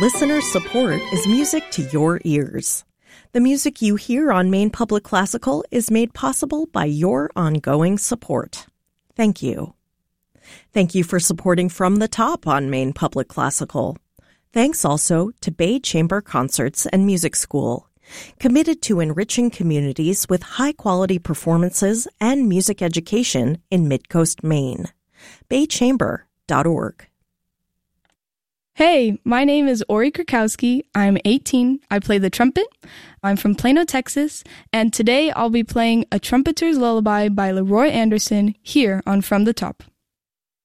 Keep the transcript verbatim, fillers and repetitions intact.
Listener support is music to your ears. The music you hear on Maine Public Classical is made possible by your ongoing support. Thank you. Thank you for supporting From the Top on Maine Public Classical. Thanks also to Bay Chamber Concerts and Music School, committed to enriching communities with high-quality performances and music education in Midcoast, Maine. bay chamber dot org. Hey, my name is Ori Krakowski. I'm eighteen. I play the trumpet. I'm from Plano, Texas, and today I'll be playing A Trumpeter's Lullaby by Leroy Anderson here on From the Top.